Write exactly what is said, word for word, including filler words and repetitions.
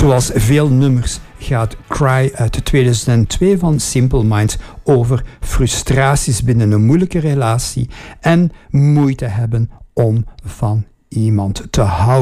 Zoals veel nummers gaat Cry uit tweeduizend twee van Simple Minds over frustraties binnen een moeilijke relatie en moeite hebben om van iemand te houden.